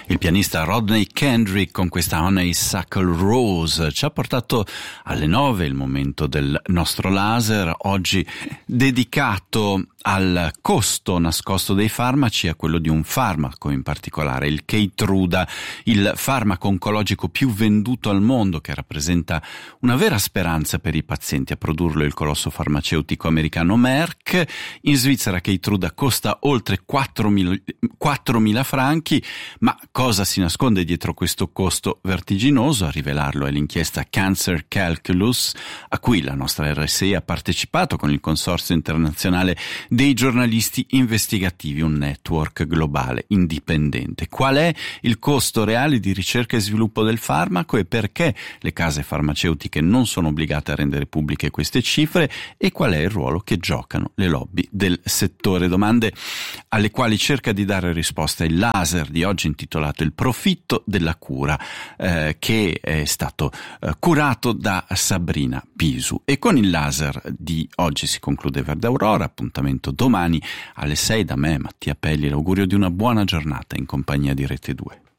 Il pianista Rodney Kendrick con questa Honeysuckle Rose ci ha portato alle 9, il momento del nostro laser, oggi dedicato al costo nascosto dei farmaci, a quello di un farmaco in particolare, il Keytruda, il farmaco oncologico più venduto al mondo, che rappresenta una vera speranza per i pazienti. A produrlo il colosso farmaceutico americano Merck. In Svizzera Keytruda costa oltre 4.000 franchi, ma cosa si nasconde dietro questo costo vertiginoso? A rivelarlo è l'inchiesta Cancer Calculus, a cui la nostra RSI ha partecipato con il Consorzio Internazionale dei Giornalisti Investigativi, un network globale indipendente. Qual è il costo reale di ricerca e sviluppo del farmaco e perché le case farmaceutiche non sono obbligate a rendere pubbliche queste cifre, e qual è il ruolo che giocano le lobby del settore? Domande alle quali cerca di dare risposta il laser di oggi, intitolato Il profitto della cura, che è stato curato da Sabrina Pisu. E con il laser di oggi si conclude Verde Aurora. Appuntamento domani alle 6 da me, Mattia Pelli. L'augurio di una buona giornata in compagnia di Rete 2.